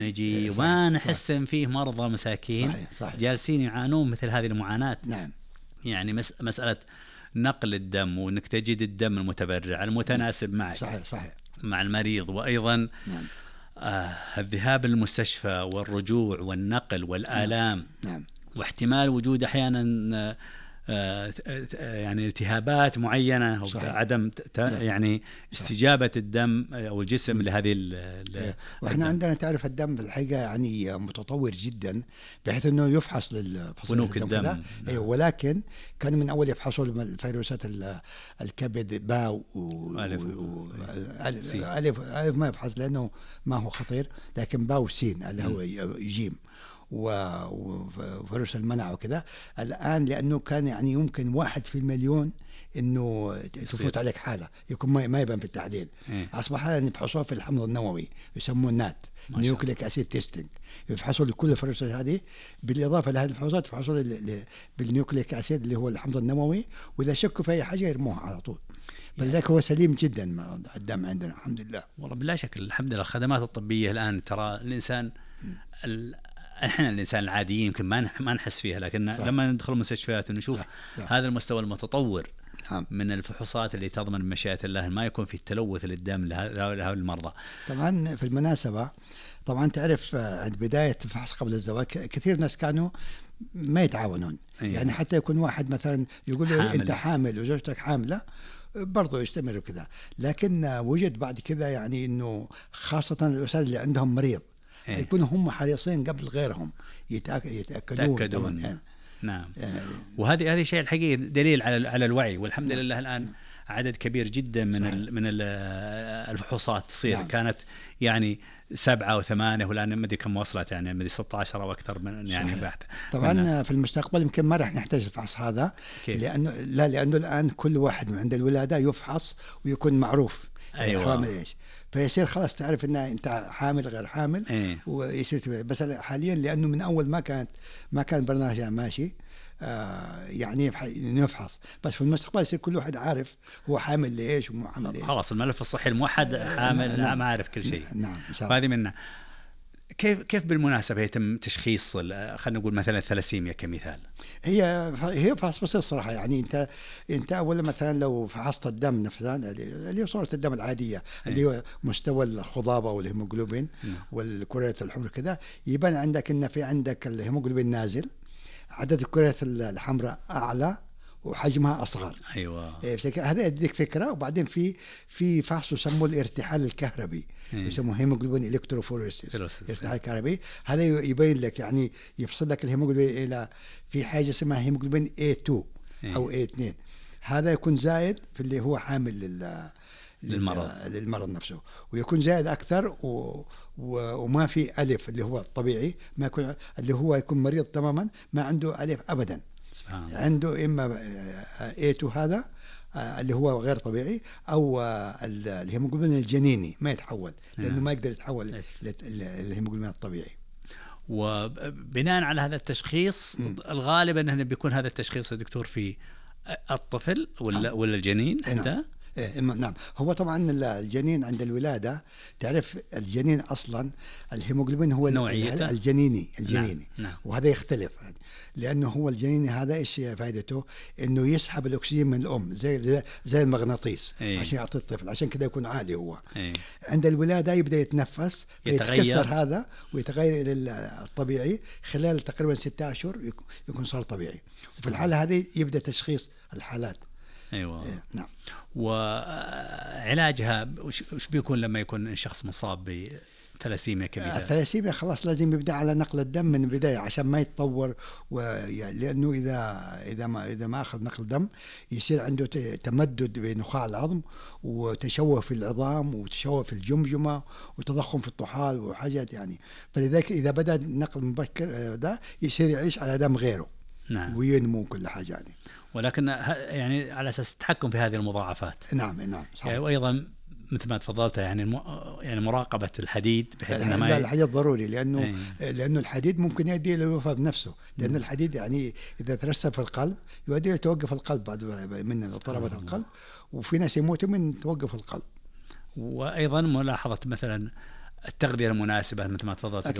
نجي وما نحس إن فيه مرضى مساكين صحيح. جالسين يعانون مثل هذه المعاناة. نعم. يعني مسألة نقل الدم وإنك تجد الدم المتبرع المتناسب معك صحيح. مع المريض، وأيضا نعم. الذهاب للمستشفى والرجوع والنقل والآلام. نعم. واحتمال وجود أحيانا يعني التهابات معينة أو عدم يعني استجابة الدم أو الجسم لهذه وإحنا عندنا تعرف الدم في الحقيقة يعني متطور جدا بحيث أنه يفحص بنوك الدم. أيوة. ولكن كانوا من أول يفحصوا الفيروسات الكبد باء ألف ما يفحص لأنه ما هو خطير، لكن باء وسين اللي هو جيم وفيروس المناعة وكذا. الآن لأنه كان يعني يمكن 1 في المليون إنه تفوت عليك حالة يكون ما يبان في التحليل. أصبح هذا يفحصوها في الحمض النووي يسموه نات نيوكليك أسيد تيستينج، يفحصوا لكل الفيروسات هذه بالإضافة لهذه الفحوصات يفحصوا بالنيوكليك أسيد اللي هو الحمض النووي، وإذا شكوا في أي حاجة يرموها على طول. فلذلك هو سليم جدا الدم عندنا الحمد لله. والله بلا شك الحمد لله. الخدمات الطبية الآن ترى الإنسان احنا الانسان العادي يمكن ما نحس فيها، لكن صح. لما ندخل المستشفيات ونشوف هذا المستوى المتطور من الفحوصات اللي تضمن بمشيئة الله ما يكون في تلوث للدم لهؤلاء المرضى. طبعا في المناسبة طبعا تعرف عند بداية الفحص قبل الزواج كثير ناس كانوا ما يتعاونون. يعني حتى يكون واحد مثلا يقول له انت حامل وزوجتك حاملة برضو يستمر كذا، لكن وجد بعد كذا يعني انه خاصة الأسر اللي عندهم مريض يكونوا هم حريصين قبل غيرهم يتأكدون. نعم. وهذه شيء الحقيقي دليل على الوعي، والحمد لله الآن عدد كبير جدا من الفحوصات تصير. كانت يعني 7 و8 والآن ما ادري كم وصلت، يعني ما ادري 16 او اكثر من يعني بحث. طبعا في المستقبل يمكن ما راح نحتاج الفحص هذا لانه الآن كل واحد من عند الولادة يفحص ويكون معروف. أيوة. ايش فيصير خلاص تعرف ان انت حامل غير حامل. ويصير بس حاليا لانه من اول ما كان برنامج ماشي يعني نفحص، بس في المستقبل يصير كل واحد عارف هو حامل ليش ومو حامل ليش. خلاص الملف الصحي الموحد حامل ما عارف كل شيء. نعم ان شاء الله. هذه منها. كيف بالمناسبة يتم تشخيص خلينا نقول مثلا الثلاسيميا كمثال؟ هي فحص بسيط صراحة. يعني انت اولا مثلا لو فحصت الدم نفسه اللي هي صورة الدم العادية اللي هو مستوى الخضابة والهيموغلوبين والكريات الحمر كذا، يبان عندك ان في عندك الهيموغلوبين نازل، عدد الكريات الحمراء اعلى وحجمها اصغر. ايوه. هذا يديك فكره. وبعدين في فحص يسموه الارتحال الكهربي يسموه هيموغلوبين الكتروفوريسيس، الارتحال الكهربي. هذا يبين لك يعني يفصل لك الهيموغلوبين الى في حاجه اسمها هيموغلوبين A2 او A2. هذا يكون زايد في اللي هو حامل للمرض نفسه، ويكون زايد اكثر وما في ألف اللي هو الطبيعي، ما يكون اللي هو يكون مريض تماما ما عنده ألف أبدا. سبحان الله. عنده إما A2 هذا اللي هو غير طبيعي، أو الهيموغلوبين الجنيني ما يتحول لأنه ما يقدر يتحول للهيموغلوبين الطبيعي. وبناء على هذا التشخيص الغالب أنه بيكون هذا التشخيص يا دكتور في الطفل ولا الجنين حتى؟ نعم. هو طبعا الجنين عند الولادة تعرف الجنين أصلا الهيموغلوبين هو الجنيني. نعم. وهذا يختلف يعني لأنه هو الجنيني هذا إيش فائدته؟ إنه يسحب الأكسجين من الأم زي المغناطيس عشان يعطي الطفل، عشان كده يكون عالي هو. عند الولادة يبدأ يتنفس يتكسر هذا ويتغير إلى الطبيعي خلال تقريبا 6 أشهر يكون صار طبيعي. في الحالة هذه يبدأ تشخيص الحالات. أيوة. نعم. وعلاجها وش بيكون لما يكون الشخص مصاب بثلاسيميا كبيرة؟ الثلاسيميا خلاص لازم يبدأ على نقل الدم من البداية عشان ما يتطور، لأنه إذا ما أخذ نقل دم يصير عنده تمدد بنخاع العظم وتشوه في العظام وتشوه في الجمجمة وتضخم في الطحال وحاجات يعني. فلذلك إذا بدأ نقل مبكر ده يصير يعيش على دم غيره. نعم. وينمو كل حاجة يعني. ولكن يعني على أساس التحكم في هذه المضاعفات. نعم صحيح. يعني وأيضا مثل ما تفضلت يعني يعني مراقبة الحديد بحيث إنه لا الحديد ضروري لأنه الحديد ممكن يؤدي إلى الوفاة بنفسه، لأن الحديد يعني إذا ترسب في القلب يؤدي إلى توقف القلب بعد من ضربات القلب، وفي ناس يموتوا من توقف القلب. وأيضا ملاحظة مثلا التغذيه المناسبه مثل ما تفضلت